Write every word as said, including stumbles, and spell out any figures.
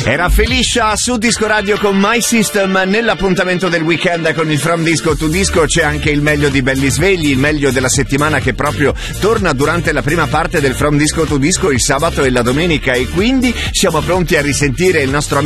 Era Felicia su Disco Radio con My System. Nell'appuntamento del weekend con il From Disco to Disco c'è anche il meglio di Belli Svegli, il meglio della settimana che proprio torna durante la prima parte del From Disco to Disco il sabato e la domenica, e quindi siamo pronti a risentire il nostro amico